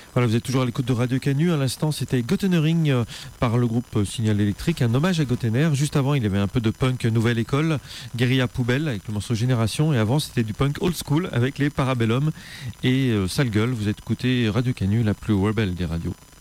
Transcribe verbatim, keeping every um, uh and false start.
Voilà, vous êtes toujours à l'écoute de Radio Canu. À l'instant, c'était Gotenering euh, par le groupe euh, Signal Électrique, un hommage à Gotener. Juste avant, il y avait un peu de punk nouvelle école, Guérilla Poubelle avec le morceau Génération. Et avant, c'était du punk old school avec les Parabellum et euh, Sale Gueule. Vous êtes écouté Radio Canu, la plus rebelle des radios.